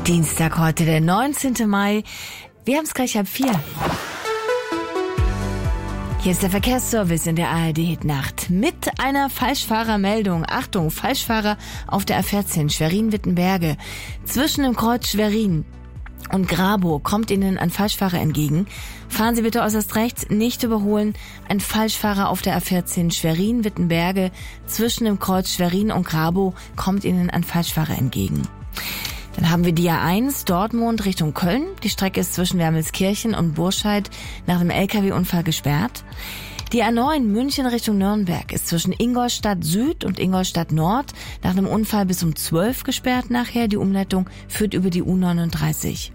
Dienstag heute, der 19. Mai. Wir haben es gleich 3:30. Hier ist der Verkehrsservice in der ARD-Hitnacht mit einer Falschfahrermeldung. Achtung, Falschfahrer auf der A14 Schwerin-Wittenberge. Zwischen dem Kreuz Schwerin und Grabow kommt Ihnen ein Falschfahrer entgegen. Fahren Sie bitte äußerst rechts, nicht überholen. Ein Falschfahrer auf der A14 Schwerin-Wittenberge. Zwischen dem Kreuz Schwerin und Grabow kommt Ihnen ein Falschfahrer entgegen. Dann haben wir die A1 Dortmund Richtung Köln. Die Strecke ist zwischen Wermelskirchen und Burscheid nach dem LKW-Unfall gesperrt. Die A9 München Richtung Nürnberg ist zwischen Ingolstadt Süd und Ingolstadt Nord nach dem Unfall bis um 12 gesperrt nachher. Die Umleitung führt über die U39.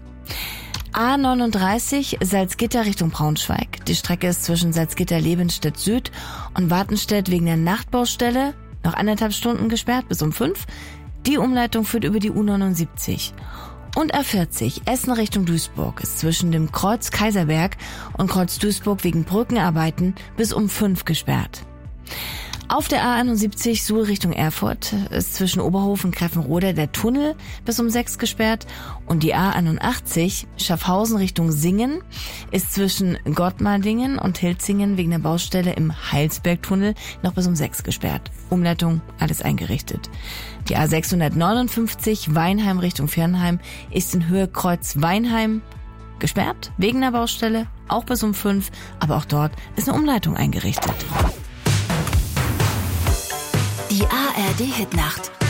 A39 Salzgitter Richtung Braunschweig. Die Strecke ist zwischen Salzgitter-Lebenstedt Süd und Wartenstedt wegen der Nachtbaustelle noch 1,5 Stunden gesperrt bis um 5. Die Umleitung führt über die U79. Und A40 Essen Richtung Duisburg ist zwischen dem Kreuz Kaiserberg und Kreuz Duisburg wegen Brückenarbeiten bis um 5 gesperrt. Auf der A71 Suhl Richtung Erfurt ist zwischen Oberhof und Greffenroda der Tunnel bis um 6 gesperrt und die A81 Schaffhausen Richtung Singen ist zwischen Gottmardingen und Hilzingen wegen der Baustelle im Heilsbergtunnel noch bis um 6 gesperrt. Umleitung alles eingerichtet. Die A659 Weinheim Richtung Viernheim ist in Höhe Kreuz Weinheim gesperrt wegen der Baustelle, auch bis um 5, aber auch dort ist eine Umleitung eingerichtet. Die ARD-Hitnacht